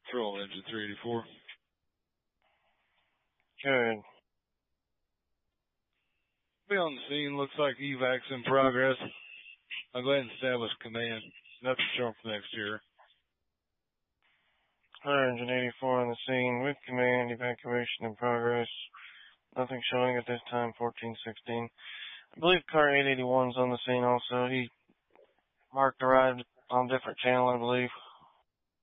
Control engine 384. Good. Be on the scene. Looks like evac's in progress. I'll go ahead and establish command. Nothing showing for next year. Fire engine 84 on the scene with command. Evacuation in progress. Nothing showing at this time. 1416. I believe car 881's on the scene also. He marked the ride on a different channel, I believe.